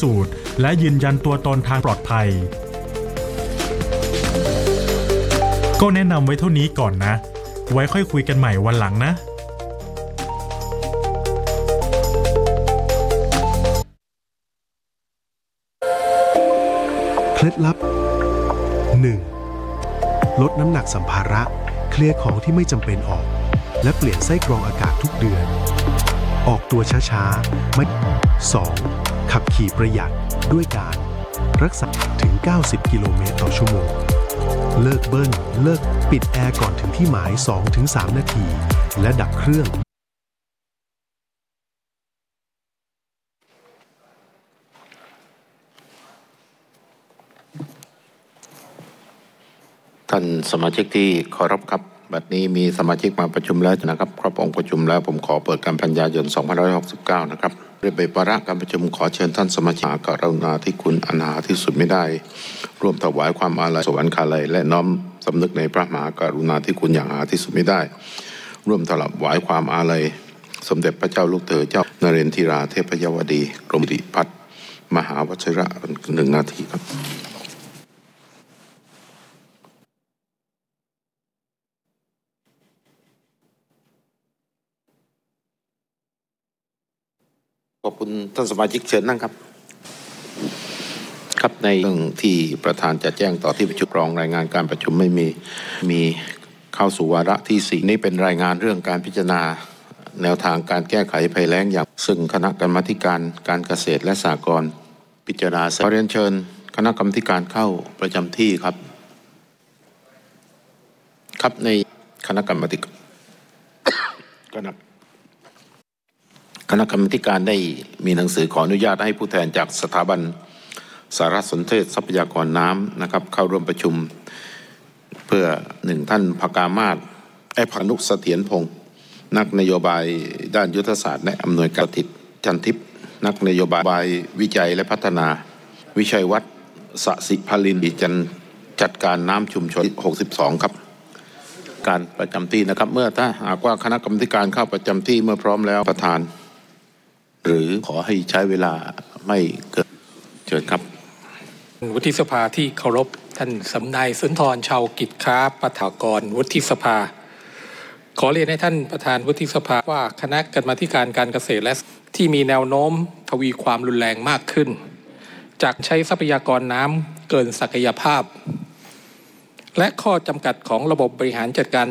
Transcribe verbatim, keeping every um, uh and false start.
สูจน์และยืนยันตัวตนทางปลอดภัยก็แนะนำไว้เท่านี้ก่อนนะไว้ค่อยคุยกันใหม่วันหลังนะเคล็ดลับ หนึ่ง ลดน้ำหนักสัมภาระเคลียร์ของที่ไม่จำเป็นออกและเปลี่ยนไส้กรองอากาศทุกเดือนออกตัวช้าๆไม่ สอง ขับขี่ประหยัดด้วยการรักษาถึงเก้าสิบกิโลเมตรต่อชั่วโมงเลิกเบิ้ลเลิกปิดแอร์ก่อนถึงที่หมาย สองถึงสาม นาทีและดับเครื่องท่านสมาชิกที่เคารพครับบัดนี้มีสมาชิกมาประชุมแล้วนะครับครบองค์ประชุมแล้วผมขอเปิดการบรรยายนสองพันห้าร้อยหกสิบเก้านะครับเรียบร้อยวาระการประชุมขอเชิญท่านสมาชิกกรุณาที่คุณอนาที่สุดไม่ได้ร่วมถวายความอาลัยสวรรคาลัยและน้อมสำนึกในพระมหากรุณาธิคุณอย่างหาที่สุดไม่ได้ร่วมถวายความอาลัยสมเด็จพระเจ้าลูกเธอเจ้านเรนทราเทพยวดีกรมดิพัฒน์มหาวชิระหนึ่งนาทีครับขอบคุณท่านสมาชิกเชิญนั่งครับครับในเรื่องที่ประธานจะแจ้งต่อที่ประชุมรองรายงานการประชุมไม่มีมีเข้าสู่วาระที่สี่นี้เป็นรายงานเรื่องการพิจารณาแนวทางการแก้ไขภัยแล้งอย่างซึ่งคณะกรรมาธิการการเกษตรและสหกรณ์พิจารณาขอเรียนเชิญคณะกรรมาธิการเข้าประจำที่ครับครับในคณะกรรมาธิการคณะคณะกรรมาธิการได้มีหนังสือขออนุญาตให้ผู้แทนจากสถาบันสารสนเทศทรัพยากรน้ำนะครับเข้าร่วมประชุมเพื่อหนึ่งท่านภกามาศไอ้พานุเสถียรพงศ์นักนโยบายด้านยุทธศาสตร์และอำนวยการทิศจันทิพย์นักนโยบายวิจัยและพัฒนาวิชัยวัฒน์สศิพลินจันจัดการน้ำชุมชนหกสิบสองครับการประจำที่นะครับเมื่อถ้าหากว่าคณะกรรมการเข้าประจำที่เมื่อพร้อมแล้วประธานหรือขอให้ใช้เวลาไม่เกินเชิญครับวุฒิสภาที่เคารพท่านสำนายสุนทรชาวกิจค้าปฐากรวุฒิสภาขอเรียนให้ท่านประธานวุฒิสภาว่าคณะกรรมาธิการการเกษตรและที่มีแนวโน้มทวีความรุนแรงมากขึ้นจากใช้ทรัพยากรน้ำเกินศักยภาพและข้อจำกัดของระบบบริหารจัดการ